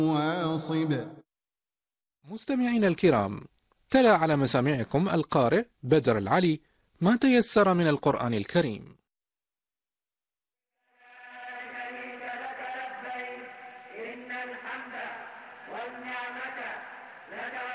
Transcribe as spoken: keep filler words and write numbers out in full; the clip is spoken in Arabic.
واصب. مستمعينا الكرام، تلا على مسامعكم القارئ بدر العلي ما تيسر من القرآن الكريم.